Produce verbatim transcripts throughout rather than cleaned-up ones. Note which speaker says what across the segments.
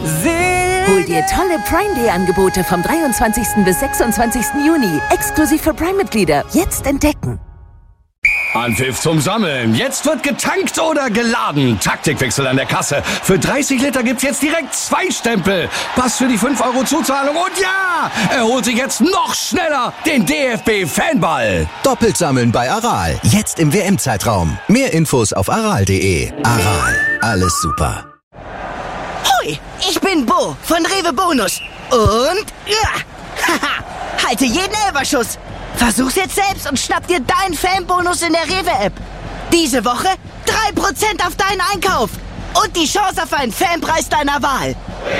Speaker 1: Hol dir tolle Prime Day Angebote vom dreiundzwanzigsten bis sechsundzwanzigsten Juni. Exklusiv für Prime-Mitglieder. Jetzt entdecken.
Speaker 2: Anpfiff zum Sammeln. Jetzt wird getankt oder geladen. Taktikwechsel an der Kasse. Für dreißig Liter gibt's jetzt direkt zwei Stempel. Pass für die fünf Euro Zuzahlung. Und ja, er holt sich jetzt noch schneller den D F B-Fanball.
Speaker 3: Doppelt sammeln bei Aral. Jetzt im W M-Zeitraum. Mehr Infos auf aral punkt de. Aral. Alles super.
Speaker 4: Hoi, ich bin Bo von Rewe Bonus. Und ja, haha, halte jeden Elferschuss. Versuch's jetzt selbst und schnapp dir deinen Fanbonus in der Rewe-App. Diese Woche drei Prozent auf deinen Einkauf. Und die Chance auf einen Fanpreis deiner Wahl.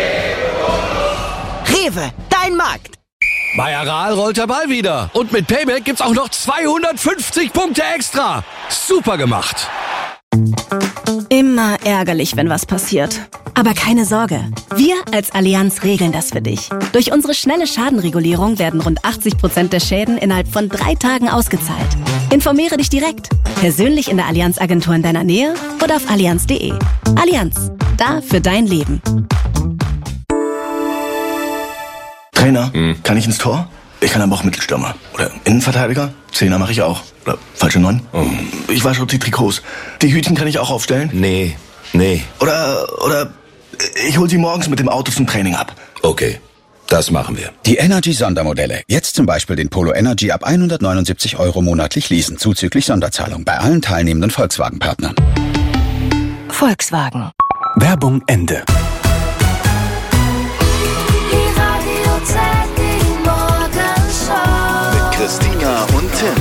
Speaker 4: Rewe, dein Markt.
Speaker 2: Bei Aral rollt der Ball wieder. Und mit Payback gibt's auch noch zweihundertfünfzig Punkte extra. Super gemacht.
Speaker 5: Immer ärgerlich, wenn was passiert. Aber keine Sorge. Wir als Allianz regeln das für dich. Durch unsere schnelle Schadenregulierung werden rund achtzig Prozent der Schäden innerhalb von drei Tagen ausgezahlt. Informiere dich direkt. Persönlich in der Allianz-Agentur in deiner Nähe oder auf allianz punkt de. Allianz. Da für dein Leben.
Speaker 6: Trainer, hm. kann ich ins Tor? Ich kann aber auch Mittelstürmer. Oder Innenverteidiger? Zehner mache ich auch. Oder falsche Neun? Oh. Ich wasche die Trikots. Die Hütchen kann ich auch aufstellen?
Speaker 7: Nee, nee.
Speaker 6: Oder, oder ich hole sie morgens mit dem Auto zum Training ab.
Speaker 7: Okay, das machen wir.
Speaker 8: Die Energy-Sondermodelle. Jetzt zum Beispiel den Polo Energy ab hundertneunundsiebzig Euro monatlich leasen. Zuzüglich Sonderzahlung bei allen teilnehmenden Volkswagen-Partnern.
Speaker 5: Volkswagen.
Speaker 3: Werbung Ende.
Speaker 9: Christina und Tim.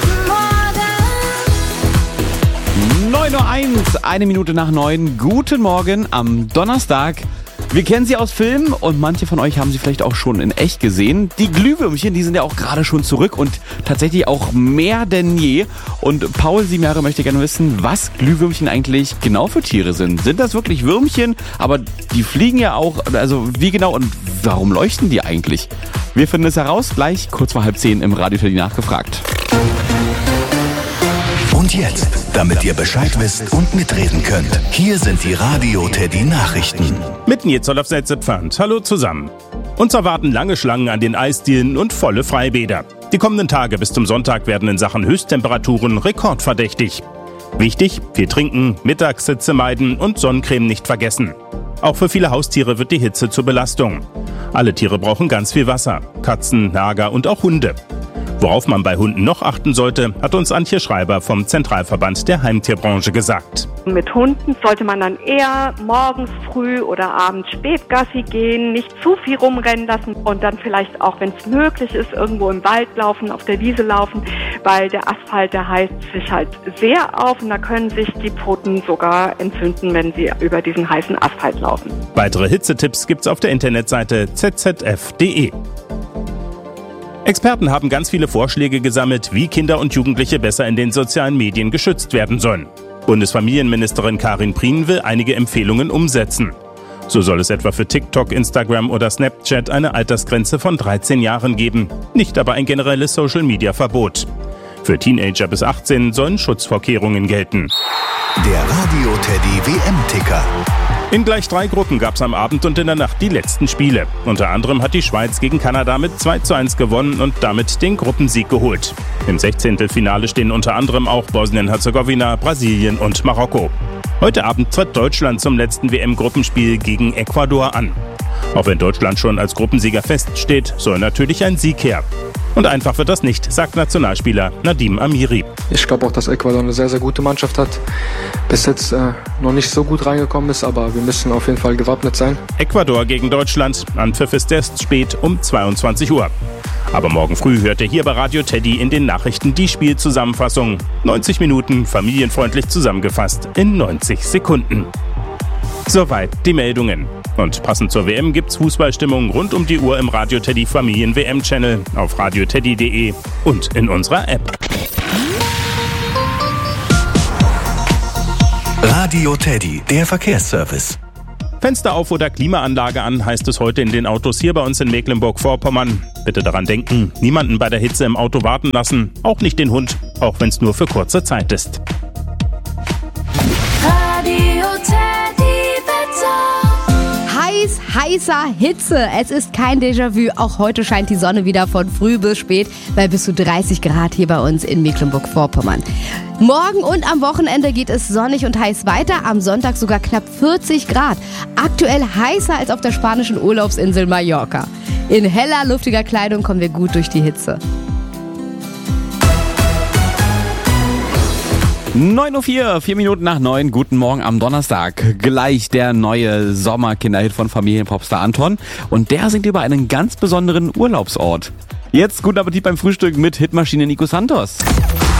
Speaker 10: neun Uhr eins, eine Minute nach neun. Guten Morgen am Donnerstag. Wir kennen sie aus Filmen und manche von euch haben sie vielleicht auch schon in echt gesehen. Die Glühwürmchen, die sind ja auch gerade schon zurück und tatsächlich auch mehr denn je. Und Paul Siemjahre möchte gerne wissen, was Glühwürmchen eigentlich genau für Tiere sind. Sind das wirklich Würmchen? Aber die fliegen ja auch, also wie genau und warum leuchten die eigentlich? Wir finden es heraus, gleich kurz vor halb zehn im Radio Teddy nachgefragt.
Speaker 3: Und jetzt, damit ihr Bescheid wisst und mitreden könnt, hier sind die Radio Teddy Nachrichten.
Speaker 11: Mit Nils-Olaf Pfand. Hallo zusammen. Uns erwarten lange Schlangen an den Eisdielen und volle Freibäder. Die kommenden Tage bis zum Sonntag werden in Sachen Höchsttemperaturen rekordverdächtig. Wichtig, viel trinken, Mittagssitze meiden und Sonnencreme nicht vergessen. Auch für viele Haustiere wird die Hitze zur Belastung. Alle Tiere brauchen ganz viel Wasser. Katzen, Nager und auch Hunde. Worauf man bei Hunden noch achten sollte, hat uns Antje Schreiber vom Zentralverband der Heimtierbranche gesagt.
Speaker 12: Mit Hunden sollte man dann eher morgens früh oder abends spät Gassi gehen, nicht zu viel rumrennen lassen und dann vielleicht auch, wenn es möglich ist, irgendwo im Wald laufen, auf der Wiese laufen, weil der Asphalt, der heizt sich halt sehr auf und da können sich die Pfoten sogar entzünden, wenn sie über diesen heißen Asphalt laufen.
Speaker 11: Weitere Hitzetipps gibt's auf der Internetseite z z f punkt de. Experten haben ganz viele Vorschläge gesammelt, wie Kinder und Jugendliche besser in den sozialen Medien geschützt werden sollen. Bundesfamilienministerin Karin Prien will einige Empfehlungen umsetzen. So soll es etwa für TikTok, Instagram oder Snapchat eine Altersgrenze von dreizehn Jahren geben, nicht aber ein generelles Social-Media-Verbot. Für Teenager bis achtzehn sollen Schutzvorkehrungen gelten.
Speaker 3: Der Radio Teddy W M-Ticker.
Speaker 11: In gleich drei Gruppen gab es am Abend und in der Nacht die letzten Spiele. Unter anderem hat die Schweiz gegen Kanada mit zwei zu eins gewonnen und damit den Gruppensieg geholt. Im Sechzehntelfinale stehen unter anderem auch Bosnien-Herzegowina, Brasilien und Marokko. Heute Abend tritt Deutschland zum letzten W M-Gruppenspiel gegen Ecuador an. Auch wenn Deutschland schon als Gruppensieger feststeht, soll natürlich ein Sieg her. Und einfach wird das nicht, sagt Nationalspieler Nadim Amiri.
Speaker 13: Ich glaube auch, dass Ecuador eine sehr, sehr gute Mannschaft hat. Bis jetzt äh, noch nicht so gut reingekommen ist, aber wir müssen auf jeden Fall gewappnet sein.
Speaker 11: Ecuador gegen Deutschland. Anpfiff ist erst spät um zweiundzwanzig Uhr. Aber morgen früh hört ihr hier bei Radio Teddy in den Nachrichten die Spielzusammenfassung. neunzig Minuten familienfreundlich zusammengefasst in neunzig Sekunden. Soweit die Meldungen. Und passend zur W M gibt's Fußballstimmung rund um die Uhr im Radio Teddy Familien W M-Channel, auf radio teddy punkt de und in unserer App.
Speaker 3: Radio Teddy, der Verkehrsservice.
Speaker 11: Fenster auf oder Klimaanlage an, heißt es heute in den Autos hier bei uns in Mecklenburg-Vorpommern. Bitte daran denken, niemanden bei der Hitze im Auto warten lassen, auch nicht den Hund, auch wenn es nur für kurze Zeit ist.
Speaker 14: Radio Teddy Wetter. Eis, heißer Hitze. Es ist kein Déjà-vu. Auch heute scheint die Sonne wieder von früh bis spät bei bis zu dreißig Grad hier bei uns in Mecklenburg-Vorpommern. Morgen und am Wochenende geht es sonnig und heiß weiter. Am Sonntag sogar knapp vierzig Grad. Aktuell heißer als auf der spanischen Urlaubsinsel Mallorca. In heller, luftiger Kleidung kommen wir gut durch die Hitze.
Speaker 10: neun Uhr vier, vier Minuten nach neun. Guten Morgen am Donnerstag. Gleich der neue Sommerkinderhit von Familienpopstar Anton. Und der singt über einen ganz besonderen Urlaubsort. Jetzt guten Appetit beim Frühstück mit Hitmaschine Nico Santos.